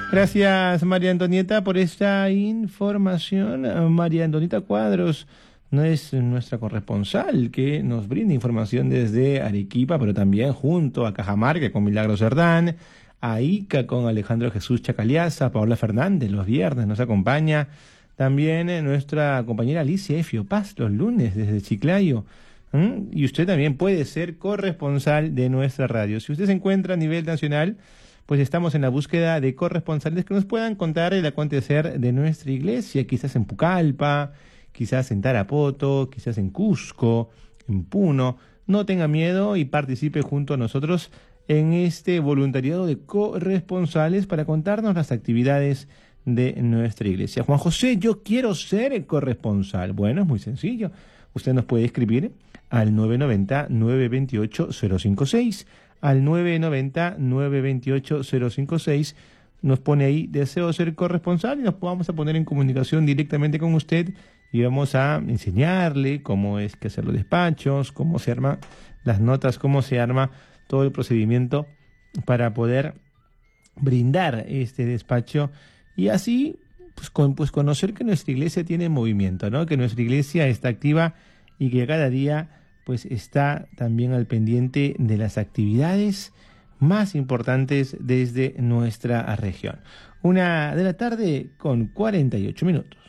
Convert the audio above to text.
Gracias, María Antonieta, por esta información. María Antonieta Cuadros no es nuestra corresponsal que nos brinda información desde Arequipa, pero también junto a Cajamarca con Milagros Cerdán, a Ica con Alejandro Jesús Chacaliaza, Paola Fernández los viernes nos acompaña, también nuestra compañera Alicia Efio Paz los lunes desde Chiclayo. Y usted también puede ser corresponsal de nuestra radio. Si usted se encuentra a nivel nacional, pues estamos en la búsqueda de corresponsales que nos puedan contar el acontecer de nuestra iglesia, quizás en Pucallpa, quizás en Tarapoto, quizás en Cusco, en Puno. No tenga miedo y participe junto a nosotros en este voluntariado de corresponsales para contarnos las actividades de nuestra iglesia. Juan José, yo quiero ser corresponsal. Bueno, es muy sencillo. Usted nos puede escribir al 990-928-056, al 990-928-056, nos pone ahí deseo ser corresponsal y nos vamos a poner en comunicación directamente con usted y vamos a enseñarle cómo es que hacer los despachos, cómo se arma las notas, cómo se arma todo el procedimiento para poder brindar este despacho y así pues conocer que nuestra iglesia tiene movimiento, ¿no? Que nuestra iglesia está activa y que cada día pues está también al pendiente de las actividades más importantes desde nuestra región. 1:00 p.m. con 48 minutos.